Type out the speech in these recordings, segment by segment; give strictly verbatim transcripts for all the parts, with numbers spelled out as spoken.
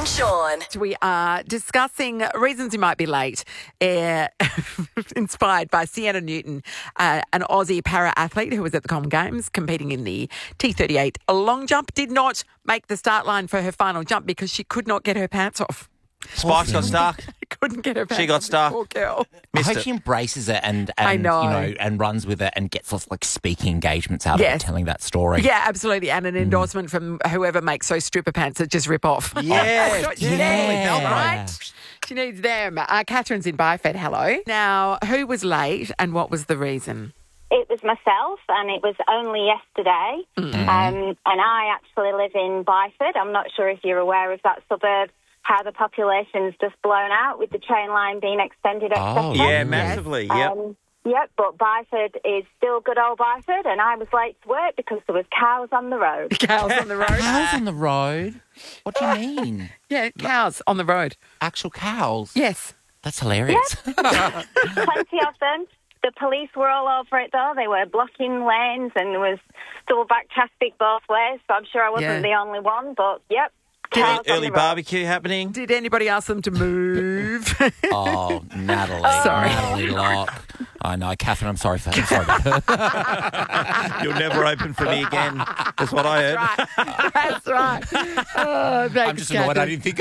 Sean. We are discussing reasons you might be late, uh, inspired by Sienna Newton, uh, an Aussie para-athlete who was at the Common Games competing in the T thirty-eight long jump, did not make the start line for her final jump because she could not get her pants off. Spikes got stuck. Couldn't get her pants She got off, this stuck. Poor girl. I Missed hope it. she embraces it and, and I know. you know, and runs with it and gets lots of like speaking engagements out Yes. of it, telling that story. Yeah, absolutely. And an endorsement from whoever makes those stripper pants that just rip off. Yeah. That's what she Yeah. needs, right? She needs them. Uh, Catherine's in Byford. Hello. Now, who was late and what was the reason? It was myself, and it was only yesterday. Mm-hmm. Um, and I actually live in Byford. I'm not sure if you're aware of that suburb, how the population's just blown out with the train line being extended, et cetera. Oh, Yeah, massively. Yep. Um, yep, but Byford is still good old Byford, and I was late to work because there was cows on the road. Cows on the road. Cows on the road? What do you mean? Yeah, cows on the road. Actual cows? Yes. That's hilarious. Plenty of them. The police were all over it, though. They were blocking lanes, and there was double back traffic both ways, so I'm sure I wasn't Yeah. the only one, but yep. cows on Early the road. barbecue happening. Did anybody ask them to move? Oh, Natalie. Sorry. Natalie Locke. I know. Catherine, I'm sorry for I'm sorry about her. You'll never open for me again. That's what I heard. right. That's right. Oh, thanks, I'm just annoyed I Catherine. didn't think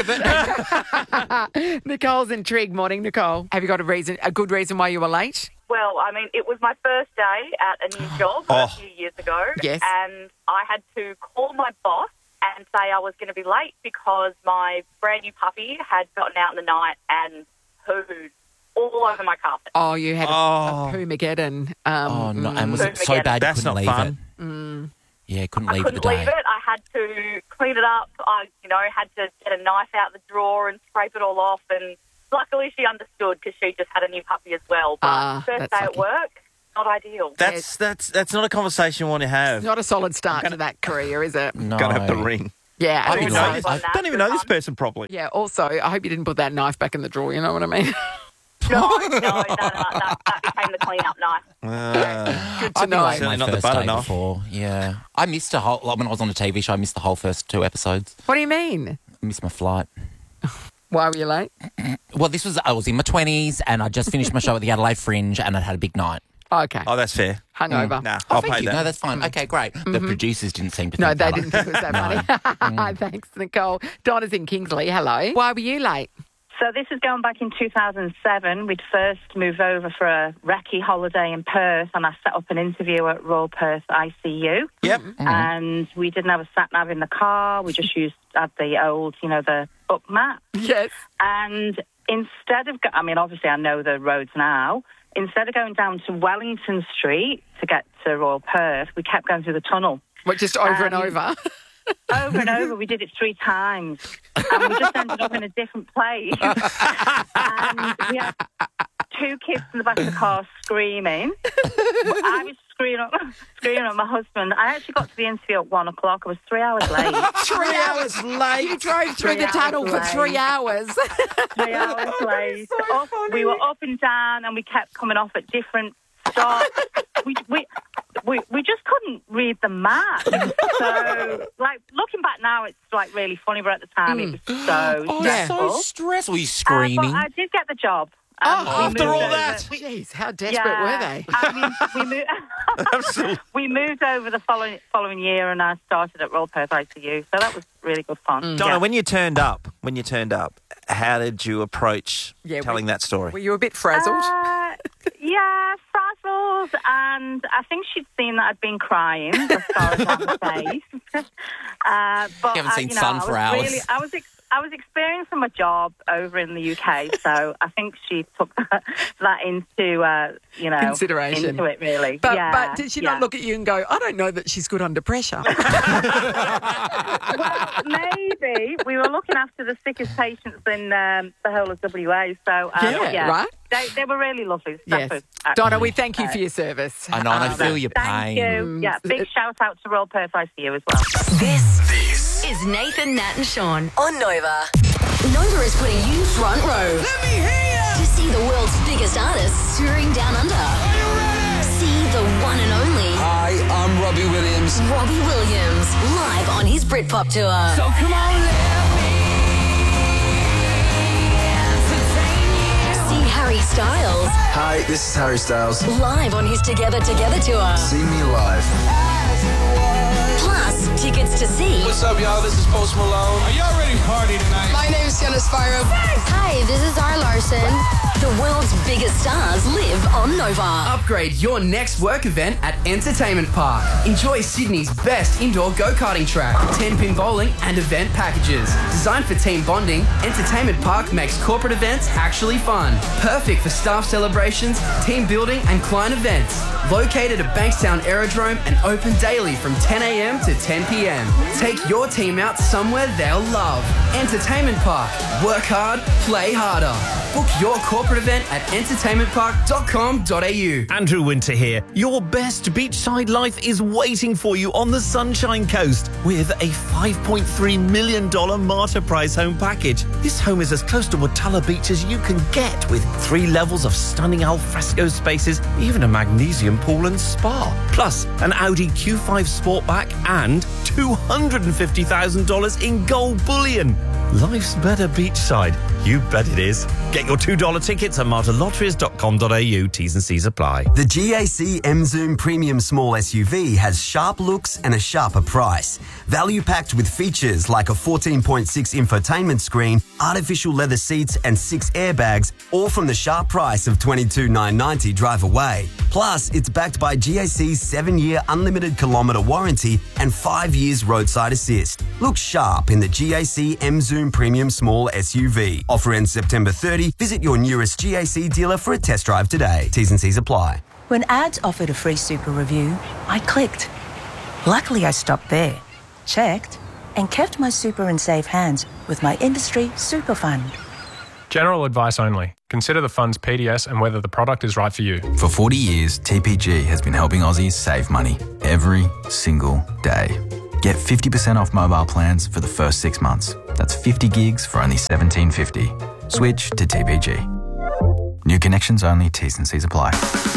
of it. Nicole's intrigued. Morning, Nicole. Have you got a reason, a good reason why you were late? Well, I mean, it was my first day at a new job Oh. a few years ago. Yes. And I had to call my boss and say I was going to be late because my brand new puppy had gotten out in the night and pooed all over my carpet. Oh, you had a, Oh. a Poomageddon. Um, Oh, no. And was Mm. it so bad you That's couldn't not leave fun. it? Yeah, couldn't I leave couldn't the day. leave it. I had to clean it up. I, you know, had to get a knife out the drawer and scrape it all off. And luckily she understood because she just had a new puppy as well. But Ah, first that's day lucky. at work, not ideal. That's that's that's not a conversation you want to have. It's not a solid start to that career, is it? No. Gotta have the ring. Yeah. I and don't even also- know this. on that don't even know this front. person properly. Yeah, also, I hope you didn't put that knife back in the drawer, you know what I mean? No, no, no, no, that, that became the clean-up knife. Uh, Good to I've been know. late Certainly my not the first butter day knife. before. Yeah. I missed a whole, like when I was on a T V show, I missed the whole first two episodes. What do you mean? I missed my flight. Why were you late? Well, this was, I was in my twenties and I just finished my show at the Adelaide Fringe and I'd had a big night. Okay. oh, that's fair. Hungover. Nah, Oh, I'll thank pay you. that. No, that's fine. Okay, great. The producers didn't seem to No, think they that. didn't think it was that funny. Thanks, Nicole. Donna's in Kingsley. Hello. Why were you late? So this is going back in two thousand seven. We'd first moved over for a recce holiday in Perth, and I set up an interview at Royal Perth I C U. Yep. And we didn't have a sat nav in the car. We just used had the old, you know, the up map. Yes. And instead of, go- I mean, obviously I know the roads now. Instead of going down to Wellington Street to get to Royal Perth, we kept going through the tunnel. What, just over and Um, over? Over and over, we did it three times. And we just ended up in a different place. And we had two kids in the back of the car screaming. I was screaming, screaming at my husband. I actually got to the interview at one o'clock. I was three hours late. Three hours late. You drove through Three the tunnel hours for late. three hours. Three hours late. so Up- funny. we were up and down, and we kept coming off at different stops. we, we, we, we just couldn't read the map. So, like, looking back now, it's, like, really funny, but at the time, it was so Oh, Yeah. stressful. so stressful. Were you Uh, screaming? but I did get the job. Oh, Um, we after moved all over- that? we- Jeez, how desperate yeah, were they? I mean, we, moved, Absolutely. we moved over the following following year, and I started at Royal Perth I C U, so that was really good fun. Donna, Yeah. when you turned up, when you turned up, how did you approach Yeah, telling we- that story? Were you a bit frazzled? Uh, yeah, frazzled, and I think she'd seen that I'd been crying as far as on my face. Uh, but You haven't I- seen you know, sun I for was hours. Really, I was ex- I was experiencing my job over in the U K, so I think she took that, that into uh, you know Consideration. into it really. But yeah, but did she yeah. not look at you and go, I don't know that she's good under pressure? Well, maybe we were looking after the sickest patients in um, the whole of W A. So um, Yeah, yeah, right? They, they were really lovely. Yes. Stafford, Donna, actually. we thank you for your service. I know, and I Um, feel your Thank pain. you. Yeah, big it- shout out to Royal Perth I C U as well. This, this is Nathan, Nat and Sean on Nova. Nova is putting you front row. Let me hear ya! To see the world's biggest artists touring down under. Are you ready? See the one and only Hi, I'm Robbie Williams. Robbie Williams live on his Britpop tour. So come on, let me Styles. Hi, this is Harry Styles. Live on his Together Together tour. See me live. Plus, tickets to see. What's up, y'all? This is Post Malone. Are y'all ready to party tonight? My name is Sienna Spyro. Hi, this is Zara Larson. The world's biggest stars live on Nova. Upgrade your next work event at Entertainment Park. Enjoy Sydney's best indoor go-karting track, ten-pin bowling and event packages. Designed for team bonding, Entertainment Park makes corporate events actually fun. Perfect for staff celebrations, team building and client events. Located at Bankstown Aerodrome and open daily from ten a.m. to ten p.m. Take your team out somewhere they'll love. Entertainment Park. Work hard, play harder. Book your corporate event at entertainment park dot com dot a u. Andrew Winter here. Your best beachside life is waiting for you on the Sunshine Coast with a five point three million dollars Martyr Prize home package. This home is as close to Watala Beach as you can get, with three levels of stunning alfresco spaces, even a magnesium pool and spa. Plus, an Audi Q five Sportback and two hundred fifty thousand dollars in gold bullion. Life's better beachside. You bet it is. Get your two dollar tickets at martyr lotteries dot com dot a u. T's and C's apply. The G A C M-Zoom Premium Small S U V has sharp looks and a sharper price. Value packed with features like a fourteen point six infotainment screen, artificial leather seats and six airbags, all from the sharp price of twenty-two thousand nine hundred ninety dollars drive away. Plus, it's backed by G A C's seven-year unlimited kilometre warranty and five years roadside assist. Look sharp in the G A C M-Zoom Premium Small S U V. Offer ends September thirtieth. Visit your nearest G A C dealer for a test drive today. T's and C's apply. When ads offered a free super review, I clicked. Luckily, I stopped there, checked, and kept my super in safe hands with my industry super fund. General advice only. Consider the fund's P D S and whether the product is right for you. For forty years, T P G has been helping Aussies save money every single day. Get fifty percent off mobile plans for the first six months. That's fifty gigs for only seventeen fifty. Switch to T P G. New connections only, T's and C's apply.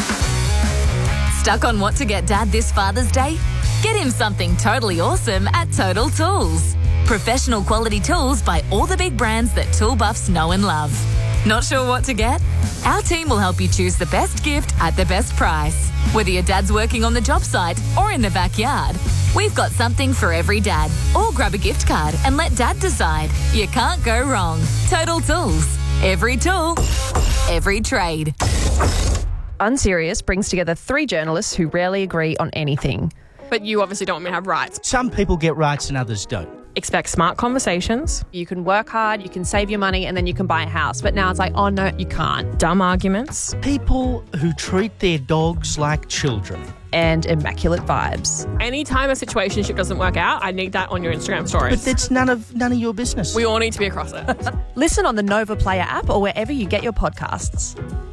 Stuck on what to get Dad this Father's Day? Get him something totally awesome at Total Tools. Professional quality tools by all the big brands that tool buffs know and love. Not sure what to get? Our team will help you choose the best gift at the best price. Whether your dad's working on the job site or in the backyard, we've got something for every dad. Or grab a gift card and let Dad decide. You can't go wrong. Total Tools. Every tool, every trade. Unserious brings together three journalists who rarely agree on anything. But you obviously don't want me to have rights. Some people get rights and others don't. Expect smart conversations. You can work hard, you can save your money, and then you can buy a house. But now it's like, oh no, you can't. Dumb arguments. People who treat their dogs like children. And immaculate vibes. Anytime a situationship doesn't work out, I need that on your Instagram stories. But that's none of none of your business. We all need to be across it. Listen on the Nova Player app or wherever you get your podcasts.